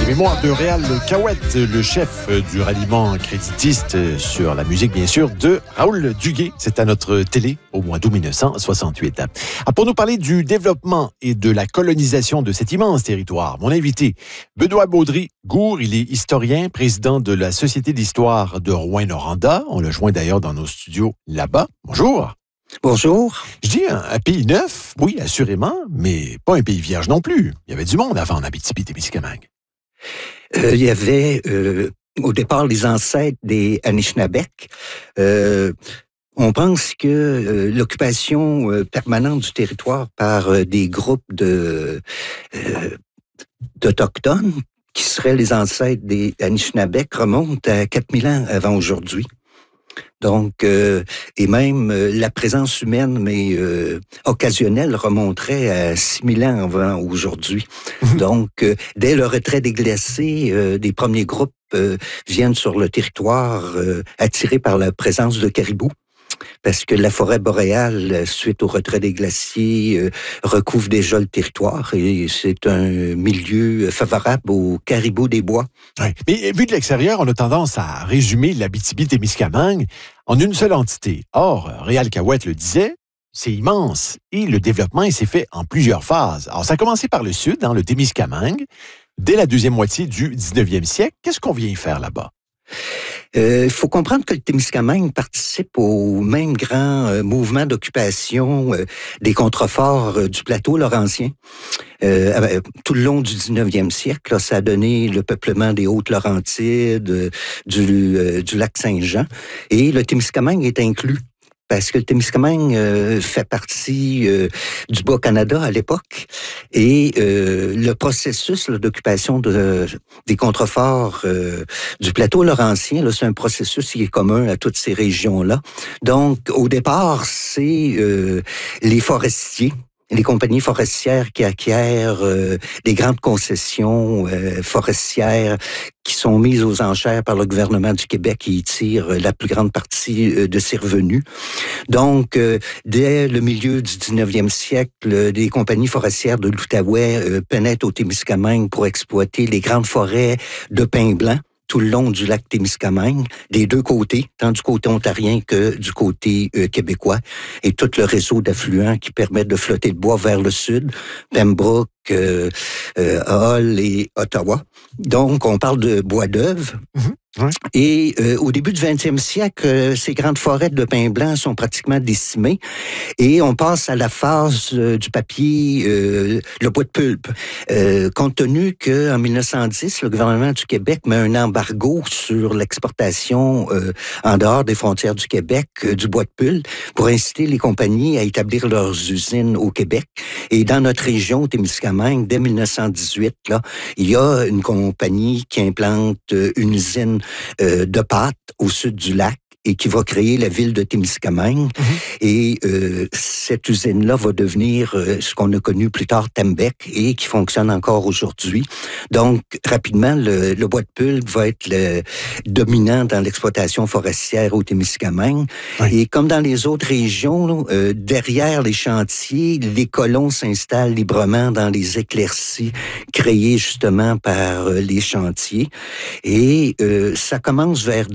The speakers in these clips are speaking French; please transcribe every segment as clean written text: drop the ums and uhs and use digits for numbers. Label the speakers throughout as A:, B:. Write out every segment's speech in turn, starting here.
A: Mémoire de Réal Cahouette, le chef du ralliement créditiste sur la musique, bien sûr, de Raoul Duguay. C'est à notre télé au mois d'août 1968. Pour nous parler du développement et de la colonisation de cet immense territoire, mon invité, Benoît Baudry-Gour, il est historien, président de la Société d'histoire de Rouyn-Noranda. On le joint d'ailleurs dans nos studios là-bas. Bonjour.
B: Bonjour.
A: Je dis un pays neuf, oui, assurément, mais pas un pays vierge non plus. Il y avait du monde avant en Abitibi-Témiscamingue.
B: Il y avait au départ les ancêtres des Anishinabek. On pense que l'occupation permanente du territoire par des groupes d'Autochtones, qui seraient les ancêtres des Anishinabek, remonte à 4000 ans avant aujourd'hui. Donc, et même la présence humaine, mais occasionnelle, remonterait à 6000 ans avant aujourd'hui. Donc, dès le retrait des glaciers, des premiers groupes viennent sur le territoire attirés par la présence de caribous. Parce que la forêt boréale, suite au retrait des glaciers, recouvre déjà le territoire et c'est un milieu favorable aux caribous des bois.
A: Oui. Mais vu de l'extérieur, on a tendance à résumer l'Abitibi-Témiscamingue en une seule entité. Or, Réal Cahouette le disait, c'est immense et le développement il s'est fait en plusieurs phases. Alors, ça a commencé par le sud, dans le Témiscamingue, dès la deuxième moitié du 19e siècle. Qu'est-ce qu'on vient y faire là-bas?
B: Il faut comprendre que le Témiscamingue participe au même grand mouvement d'occupation des contreforts du plateau laurentien. Tout le long du 19e siècle, là, ça a donné le peuplement des Hautes-Laurentides, du lac Saint-Jean, et le Témiscamingue est inclus. Parce que le Témiscamingue fait partie du Bas-Canada à l'époque et le processus d'occupation des contreforts du plateau laurentien, là, c'est un processus qui est commun à toutes ces régions-là. Donc, au départ, c'est les forestiers, les compagnies forestières qui acquièrent des grandes concessions forestières qui sont mises aux enchères par le gouvernement du Québec qui y tire la plus grande partie de ses revenus. Donc, dès le milieu du 19e siècle, des compagnies forestières de l'Outaouais pénètrent au Témiscamingue pour exploiter les grandes forêts de pins blancs tout le long du lac Témiscamingue, des deux côtés, tant du côté ontarien que du côté québécois, et tout le réseau d'affluents qui permettent de flotter le bois vers le sud, Pembroke, Hull et Ottawa. Donc, on parle de bois d'œuvre. Oui. Et au début du 20e siècle, ces grandes forêts de pins blancs sont pratiquement décimées et on passe à la phase du papier, le bois de pulpe. Compte tenu qu'en 1910, le gouvernement du Québec met un embargo sur l'exportation en dehors des frontières du Québec du bois de pulpe pour inciter les compagnies à établir leurs usines au Québec. Et dans notre région, au Témiscamingue, dès 1918, là, il y a une compagnie qui implante une usine de pâte au sud du lac et qui va créer la ville de Témiscamingue. Et cette usine-là va devenir ce qu'on a connu plus tard Tembec et qui fonctionne encore aujourd'hui. Donc, rapidement, le bois de pulpe va être le dominant dans l'exploitation forestière au Témiscamingue. Oui. Et comme dans les autres régions, derrière les chantiers, les colons s'installent librement dans les éclaircies créées justement par les chantiers. Et ça commence vers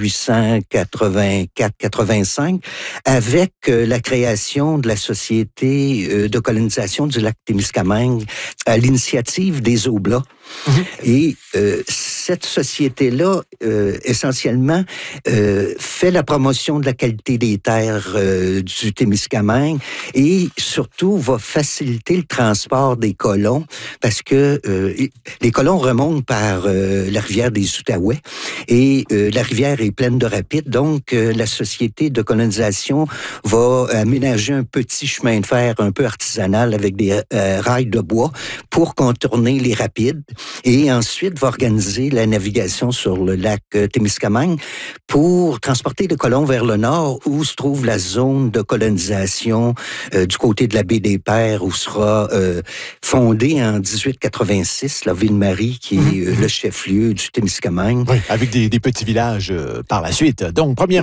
B: 1884-85 avec la création de la Société de colonisation du lac Témiscamingue à l'initiative des Oblats. Et cette société-là, essentiellement, fait la promotion de la qualité des terres du Témiscamingue et surtout va faciliter le transport des colons parce que les colons remontent par la rivière des Outaouais et la rivière est pleine de rapides. Donc, la Société de colonisation va aménager un petit chemin de fer un peu artisanal avec des rails de bois pour contourner les rapides. Et ensuite, va organiser la navigation sur le lac Témiscamingue pour transporter les colons vers le nord où se trouve la zone de colonisation du côté de la baie des Pères où sera fondée en 1886 la Ville-Marie qui est le chef-lieu du Témiscamingue.
A: Oui, avec des petits villages par la suite. Donc, première